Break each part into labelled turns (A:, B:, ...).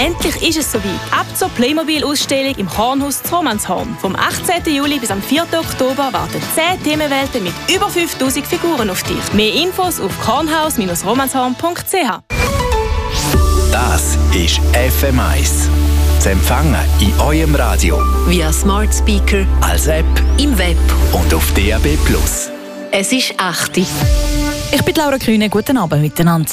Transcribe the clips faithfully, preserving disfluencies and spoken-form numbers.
A: Endlich ist es soweit. Ab zur Playmobil-Ausstellung im Kornhaus zu Romanshorn. Vom achtzehnten Juli bis am vierten Oktober warten zehn Themenwelten mit über fünftausend Figuren auf dich. Mehr Infos auf kornhaus Bindestrich romanshorn Punkt c h.
B: Das ist F M eins. Zu empfangen in eurem Radio.
C: Via Smart Speaker,
B: als App,
C: im Web
B: und auf D A B plus.
C: Es ist acht Uhr.
D: Ich bin Laura Kühne, guten Abend miteinander.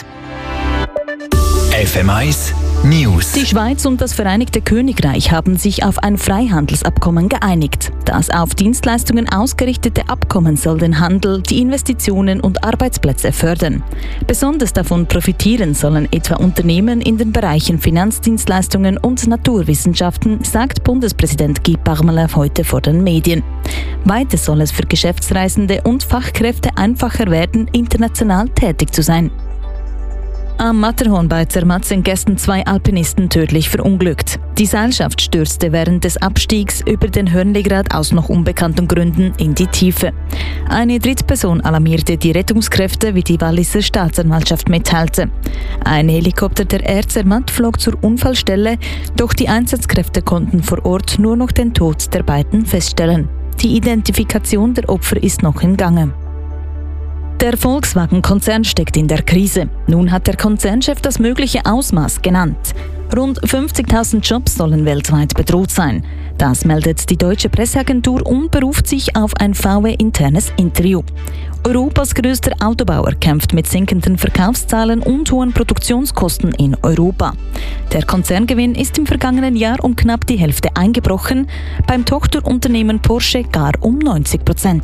B: F M eins News.
D: Die Schweiz und das Vereinigte Königreich haben sich auf ein Freihandelsabkommen geeinigt. Das auf Dienstleistungen ausgerichtete Abkommen soll den Handel, die Investitionen und Arbeitsplätze fördern. Besonders davon profitieren sollen etwa Unternehmen in den Bereichen Finanzdienstleistungen und Naturwissenschaften, sagt Bundespräsident Guy Parmelin heute vor den Medien. Weiter soll es für Geschäftsreisende und Fachkräfte einfacher werden, international tätig zu sein. Am Matterhorn bei Zermatt sind gestern zwei Alpinisten tödlich verunglückt. Die Seilschaft stürzte während des Abstiegs über den Hörnligrad aus noch unbekannten Gründen in die Tiefe. Eine Drittperson alarmierte die Rettungskräfte, wie die Walliser Staatsanwaltschaft mitteilte. Ein Helikopter der Air Zermatt flog zur Unfallstelle, doch die Einsatzkräfte konnten vor Ort nur noch den Tod der beiden feststellen. Die Identifikation der Opfer ist noch im Gange. Der Volkswagen-Konzern steckt in der Krise. Nun hat der Konzernchef das mögliche Ausmaß genannt. Rund fünfzigtausend Jobs sollen weltweit bedroht sein. Das meldet die deutsche Presseagentur und beruft sich auf ein V W-internes Interview. Europas größter Autobauer kämpft mit sinkenden Verkaufszahlen und hohen Produktionskosten in Europa. Der Konzerngewinn ist im vergangenen Jahr um knapp die Hälfte eingebrochen, beim Tochterunternehmen Porsche gar um neunzig Prozent.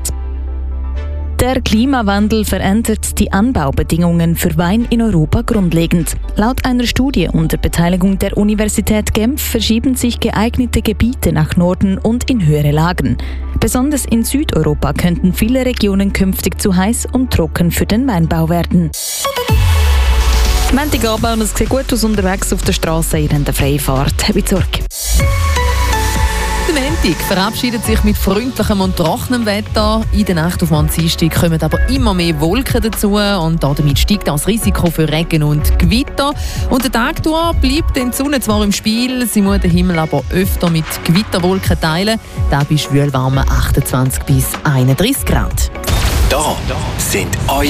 D: Der Klimawandel verändert die Anbaubedingungen für Wein in Europa grundlegend. Laut einer Studie unter Beteiligung der Universität Genf verschieben sich geeignete Gebiete nach Norden und in höhere Lagen. Besonders in Südeuropa könnten viele Regionen künftig zu heiß und trocken für den Weinbau werden. Montagabend und es sieht gut aus unterwegs auf der Straße. Ihr habt eine freie Fahrt. Habt Sorge.
E: Der Montag verabschiedet sich mit freundlichem und trockenem Wetter. In der Nacht auf Dienstag kommen aber immer mehr Wolken dazu und damit steigt das Risiko für Regen und Gewitter. Und der Tag durch bleibt die Sonne zwar im Spiel, sie muss den Himmel aber öfter mit Gewitterwolken teilen. Da bei schwülwarmen achtundzwanzig bis einunddreißig Grad.
B: Da sind eure